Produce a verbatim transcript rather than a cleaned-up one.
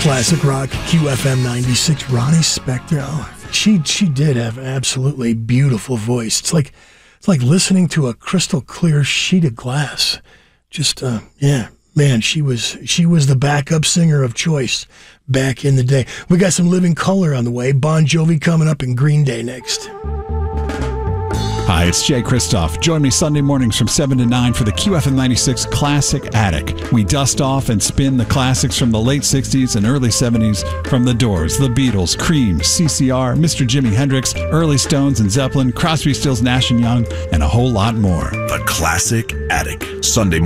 Classic rock, Q F M ninety-six. Ronnie Spector. Oh, she she did have an absolutely beautiful voice. It's like it's like listening to a crystal clear sheet of glass. Just uh, yeah, man, she was she was the backup singer of choice back in the day. We got some Living Colour on the way. Bon Jovi coming up and Green Day next. Hi, it's Jay Kristoff. Join me Sunday mornings from seven to nine for the Q F M ninety-six Classic Attic. We dust off and spin the classics from the late sixties and early seventies from The Doors, The Beatles, Cream, C C R, Mister Jimi Hendrix, early Stones and Zeppelin, Crosby, Stills, Nash and Young, and a whole lot more. The Classic Attic, Sunday